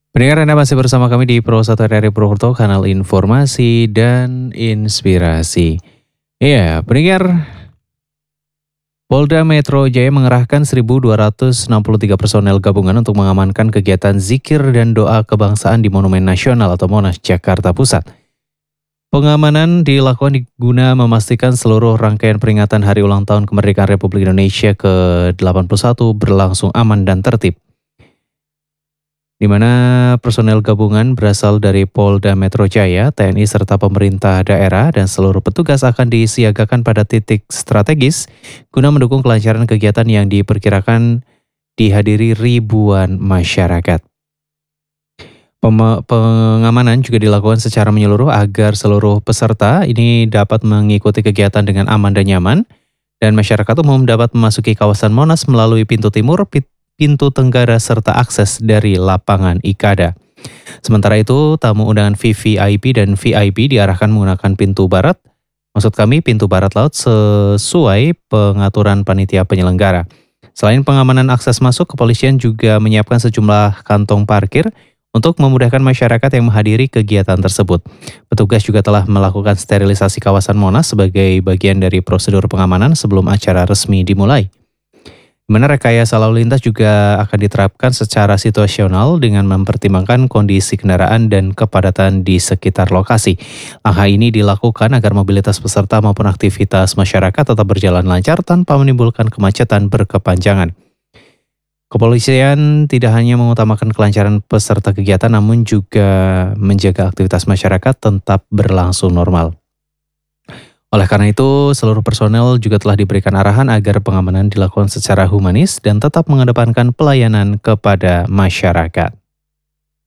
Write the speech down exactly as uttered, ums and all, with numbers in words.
Pendengar Anda masih bersama kami di Pro satu R R I Purwokerto, kanal informasi dan inspirasi. Iya, pendengar, Polda Metro Jaya mengerahkan seribu dua ratus enam puluh tiga personel gabungan untuk mengamankan kegiatan zikir dan doa kebangsaan di Monumen Nasional atau Monas, Jakarta Pusat. Pengamanan dilakukan guna memastikan seluruh rangkaian peringatan Hari Ulang Tahun Kemerdekaan Republik Indonesia ke delapan puluh satu berlangsung aman dan tertib, di mana personel gabungan berasal dari Polda Metro Jaya, T N I, serta pemerintah daerah dan seluruh petugas akan disiagakan pada titik strategis guna mendukung kelancaran kegiatan yang diperkirakan dihadiri ribuan masyarakat. Pema- Pengamanan juga dilakukan secara menyeluruh agar seluruh peserta ini dapat mengikuti kegiatan dengan aman dan nyaman, dan masyarakat umum dapat memasuki kawasan Monas melalui pintu timur, pi- pintu tenggara, serta akses dari lapangan Ikada. Sementara itu, tamu undangan V V I P dan V I P diarahkan menggunakan pintu barat, maksud kami pintu barat laut sesuai pengaturan panitia penyelenggara. Selain pengamanan akses masuk, kepolisian juga menyiapkan sejumlah kantong parkir untuk memudahkan masyarakat yang menghadiri kegiatan tersebut. Petugas juga telah melakukan sterilisasi kawasan Monas sebagai bagian dari prosedur pengamanan sebelum acara resmi dimulai. Di mana rekayasa lalu lintas juga akan diterapkan secara situasional dengan mempertimbangkan kondisi kendaraan dan kepadatan di sekitar lokasi. Langkah ini dilakukan agar mobilitas peserta maupun aktivitas masyarakat tetap berjalan lancar tanpa menimbulkan kemacetan berkepanjangan. Kepolisian tidak hanya mengutamakan kelancaran peserta kegiatan, namun juga menjaga aktivitas masyarakat tetap berlangsung normal. Oleh karena itu, seluruh personel juga telah diberikan arahan agar pengamanan dilakukan secara humanis dan tetap mengedepankan pelayanan kepada masyarakat.